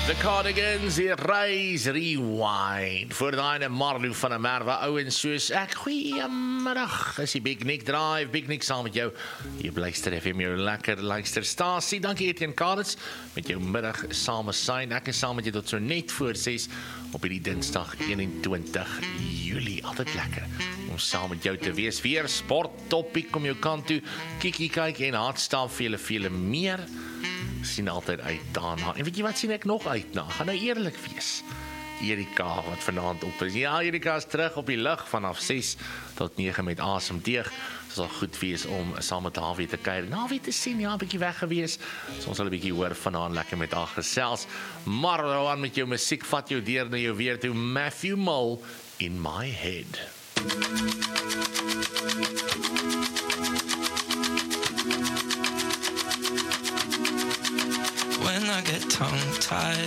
The Cardigans, die Rise Rewind. Voor daai Marlou van der Merwe, ouens soos ek. Goeiemiddag. Is die Big Nick Drive, Big Nick saam met jou. Jy blyster FM jou lekker luisterstasie. Dankie Etienne Kadits met jou middag same syn. Ek is saam met jy tot so net voor 6 op hierdie Dinsdag 21 Julie. Altyd lekker om saam met jou te wees. Weer sport topic om jou kant toe. Kikkie kyk en hartstaf vele meer. Sien altyd uit daarna. En weet jy wat sien ek nog uit na? Gaan nou eerlik wees. Erika wat vanaand op is. Ja, Erika is terug op die lug vanaf 6 tot 9 met asemdeeg. Dit sal goed wees om saam met haar weer te kuier. Nou weer te sien, ja, 'n bietjie weg gewees. So ons sal 'n bietjie hoor vanaand lekker met haar gesels. Maar aan met jou musiek vat jou deur na jou weer toe. Matthew Mull, In My Head. When I get tongue-tied,